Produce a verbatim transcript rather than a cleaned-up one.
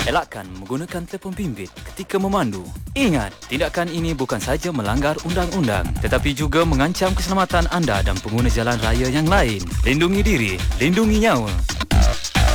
Elakkan menggunakan telefon bimbit ketika memandu. Ingat, tindakan ini bukan sahaja melanggar undang-undang tetapi juga mengancam keselamatan anda dan pengguna jalan raya yang lain. Lindungi diri, lindungi nyawa.